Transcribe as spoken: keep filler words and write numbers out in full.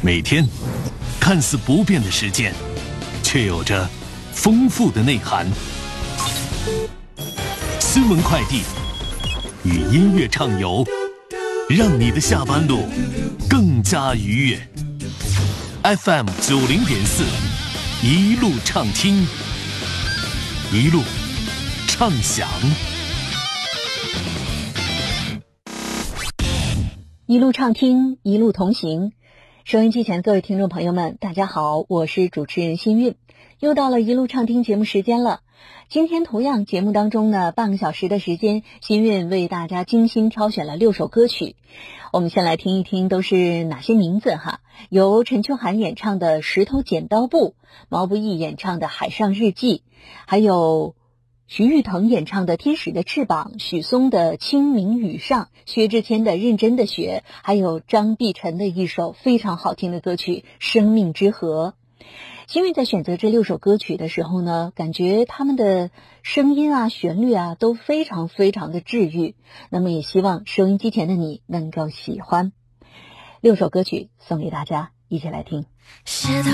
每天看似不变的时间，却有着丰富的内涵。新闻快递与音乐畅游，让你的下班路更加愉悦。F M 九零点四，一路畅听，一路畅享。 一路畅听，一路同行。收音机前各位听众朋友们，大家好，我是主持人新韵，又到了一路畅听节目时间了。今天同样节目当中呢，半个小时的时间，新韵为大家精心挑选了六首歌曲。我们先来听一听都是哪些名字哈。由陈秋涵演唱的《石头剪刀布》，毛不易演唱的《海上日记》，还有徐誉滕演唱的《天使的翅膀》，许嵩的《清明雨上》，薛之谦的《认真的雪》，还有张碧晨的一首非常好听的歌曲《生命之河》。新韵在选择这六首歌曲的时候呢，感觉他们的声音啊、旋律啊都非常非常的治愈，那么也希望收音机前的你能够喜欢。六首歌曲送给大家，一起来听。 石头